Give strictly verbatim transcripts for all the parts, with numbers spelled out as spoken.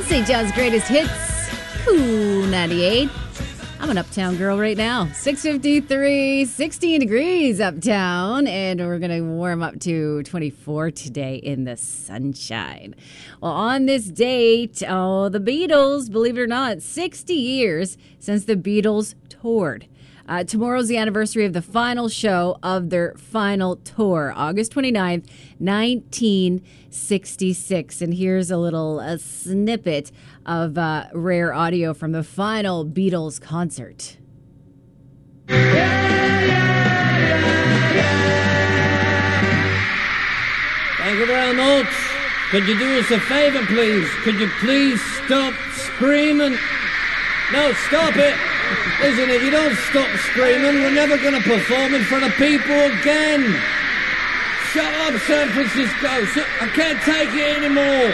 Saint John's greatest hits. Ooh, ninety-eight. I'm an uptown girl right now. six fifty-three, sixteen degrees uptown, and we're going to warm up to twenty-four today in the sunshine. Well, on this date, oh, the Beatles, believe it or not, sixty years since the Beatles toured. Uh, tomorrow's the anniversary of the final show of their final tour, August twenty-ninth, nineteen sixty-six. And here's a little a snippet of uh, rare audio from the final Beatles concert. Yeah, yeah, yeah, yeah. Thank you very much. Could you do us a favor, please? Could you please stop screaming? No, stop it. Listen, if you don't stop screaming, we're never going to perform in front of people again. Shut up, San Francisco. Shut, I can't take it anymore.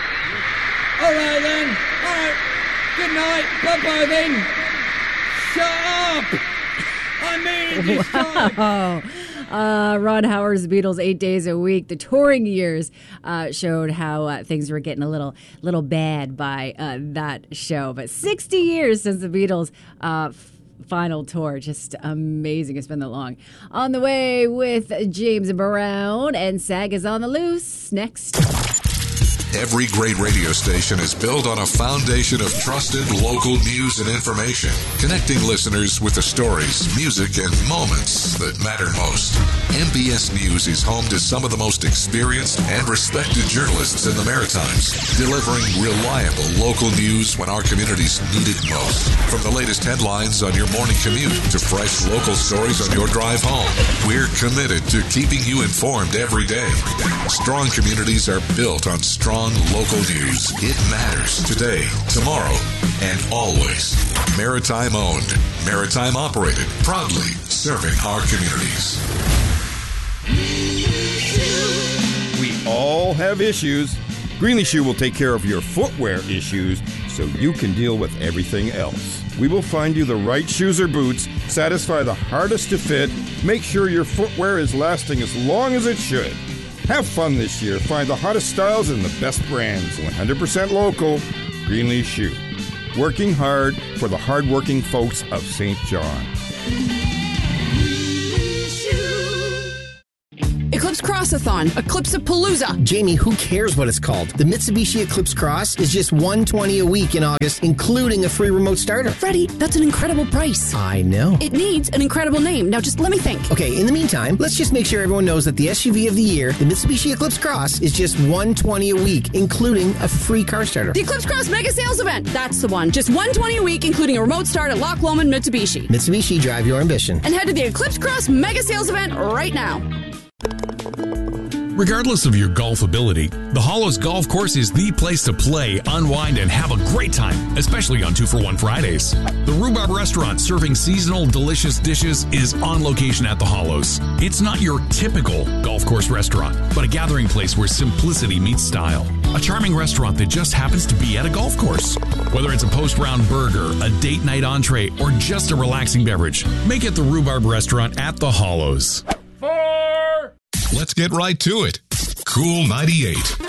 All right, then. All right. Good night. Bye-bye, then. Shut up. I mean it this time. Wow. Uh, Ron Howard's Beatles, eight days a week. The touring years uh, showed how uh, things were getting a little little bad by uh, that show. But sixty years since the Beatles' uh, f- final tour. Just amazing. It's been that long. On the way with James Brown, and SAG is on the loose. Next. Every great radio station is built on a foundation of trusted local news and information, connecting listeners with the stories, music, and moments that matter most. M B S News is home to some of the most experienced and respected journalists in the Maritimes, delivering reliable local news when our communities need it most. From the latest headlines on your morning commute to fresh local stories on your drive home, we're committed to keeping you informed every day. Strong communities are built on strong local news. It matters today, tomorrow, and always. Maritime owned, Maritime operated, proudly serving our communities. We all have issues. Greenlee Shoe will take care of your footwear issues so you can deal with everything else. We will find you the right shoes or boots, satisfy the hardest to fit, make sure your footwear is lasting as long as it should. Have fun this year. Find the hottest styles and the best brands. one hundred percent local, Greenlee Shoe. Working hard for the hardworking folks of Saint John. Eclipse Crossathon, Eclipse-a-Palooza. Jamie, who cares what it's called? The Mitsubishi Eclipse Cross is just one hundred twenty dollars a week in August, including a free remote starter. Freddie, that's an incredible price. I know. It needs an incredible name. Now just let me think. Okay, in the meantime, let's just make sure everyone knows that the S U V of the year, the Mitsubishi Eclipse Cross, is just one hundred twenty dollars a week, including a free car starter. The Eclipse Cross Mega Sales Event. That's the one. Just one hundred twenty dollars a week, including a remote start at Loch Lomond Mitsubishi. Mitsubishi, drive your ambition. And head to the Eclipse Cross Mega Sales Event right now. Regardless of your golf ability, the Hollows Golf Course is the place to play, unwind, and have a great time, especially on two for one Fridays. The Rhubarb Restaurant, serving seasonal delicious dishes, is on location at the Hollows. It's not your typical golf course restaurant, but a gathering place where simplicity meets style. A charming restaurant that just happens to be at a golf course. Whether it's a post-round burger, a date night entree, or just a relaxing beverage, make it the Rhubarb Restaurant at the Hollows. Let's get right to it. Cool ninety-eight.